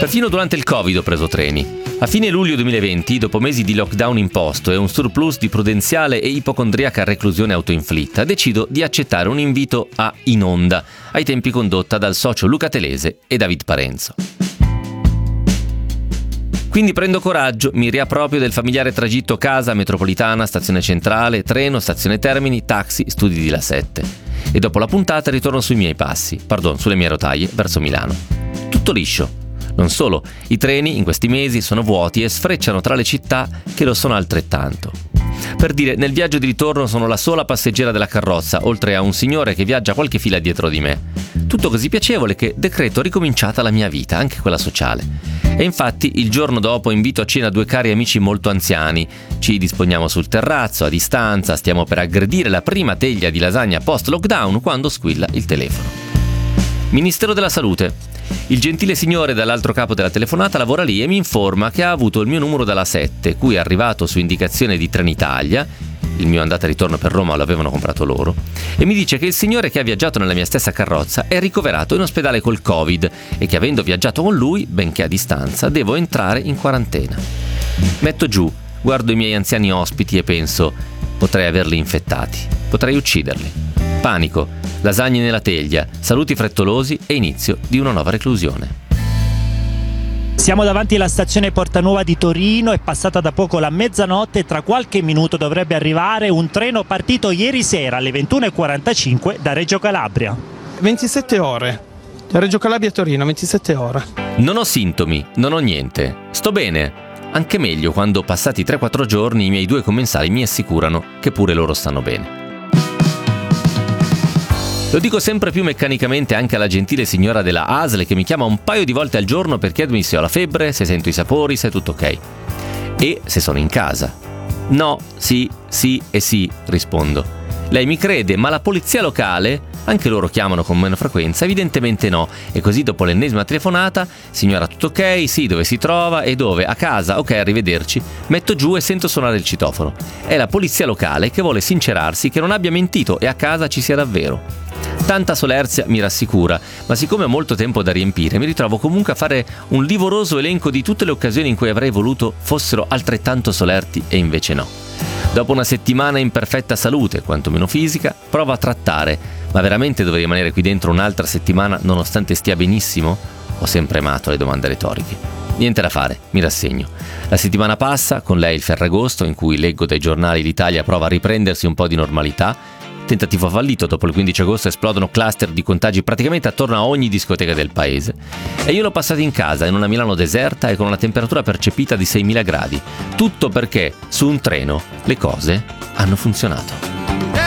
Perfino durante il Covid ho preso treni. A fine luglio 2020, dopo mesi di lockdown imposto e un surplus di prudenziale e ipocondriaca reclusione autoinflitta, decido di accettare un invito a In Onda, ai tempi condotta dal socio Luca Telese e David Parenzo. Quindi prendo coraggio, mi riapproprio del familiare tragitto casa, metropolitana, stazione centrale, treno, stazione Termini, taxi, studi di La 7. E dopo la puntata ritorno sui miei passi, sulle mie rotaie, verso Milano. Tutto liscio. Non solo, i treni in questi mesi sono vuoti e sfrecciano tra le città che lo sono altrettanto. Per dire, nel viaggio di ritorno sono la sola passeggera della carrozza, oltre a un signore che viaggia qualche fila dietro di me. Tutto così piacevole che decreto ricominciata la mia vita, anche quella sociale. E infatti il giorno dopo invito a cena 2 cari amici molto anziani. Ci disponiamo sul terrazzo, a distanza, stiamo per aggredire la prima teglia di lasagna post-lockdown quando squilla il telefono. Ministero della Salute. Il gentile signore dall'altro capo della telefonata lavora lì e mi informa che ha avuto il mio numero dalla 7, cui è arrivato su indicazione di Trenitalia. Il mio andata e ritorno per Roma lo avevano comprato loro, e mi dice che il signore che ha viaggiato nella mia stessa carrozza è ricoverato in ospedale col Covid e che avendo viaggiato con lui, benché a distanza, devo entrare in quarantena. Metto giù, guardo i miei anziani ospiti e penso: potrei averli infettati, potrei ucciderli. Panico, lasagne nella teglia, saluti frettolosi e inizio di una nuova reclusione. Siamo davanti alla stazione Portanuova di Torino, è passata da poco la mezzanotte e tra qualche minuto dovrebbe arrivare un treno partito ieri sera alle 21:45 da Reggio Calabria. 27 ore, da Reggio Calabria a Torino, 27 ore. Non ho sintomi, non ho niente, sto bene. Anche meglio quando passati 3-4 giorni i miei 2 commensali mi assicurano che pure loro stanno bene. Lo dico sempre più meccanicamente anche alla gentile signora della ASL che mi chiama un paio di volte al giorno per chiedermi se ho la febbre, se sento i sapori, se è tutto ok. E se sono in casa. No, sì e sì, rispondo. Lei mi crede, ma la polizia locale, anche loro chiamano con meno frequenza, evidentemente no. E così dopo l'ennesima telefonata: signora, tutto ok? Sì, dove si trova? E dove? A casa? Ok, arrivederci. Metto giù e sento suonare il citofono. È la polizia locale che vuole sincerarsi che non abbia mentito e a casa ci sia davvero. Tanta solerzia mi rassicura, ma siccome ho molto tempo da riempire, mi ritrovo comunque a fare un livoroso elenco di tutte le occasioni in cui avrei voluto fossero altrettanto solerti e invece no. Dopo una settimana in perfetta salute, quantomeno fisica, provo a trattare, ma veramente dovrei rimanere qui dentro un'altra settimana nonostante stia benissimo? Ho sempre amato le domande retoriche. Niente da fare, mi rassegno. La settimana passa, con lei il Ferragosto, in cui leggo dai giornali l'Italia prova a riprendersi un po' di normalità. Tentativo fallito, dopo il 15 agosto esplodono cluster di contagi praticamente attorno a ogni discoteca del paese. E io l'ho passato in casa, in una Milano deserta e con una temperatura percepita di 6.000 gradi. Tutto perché, su un treno, le cose hanno funzionato.